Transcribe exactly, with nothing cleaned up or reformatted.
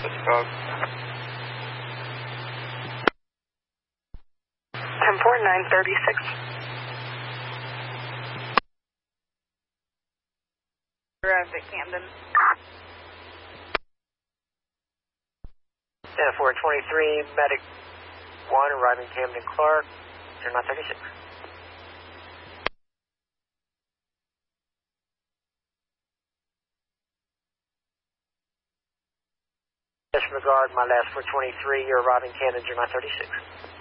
That's about ten four, nine thirty-six. Arrived at Camden. ten four twenty-three, Medic one, arriving Camden Clark, zero nine thirty-six. Disregard my last four twenty-three, you're arriving Camden, zero nine thirty-six.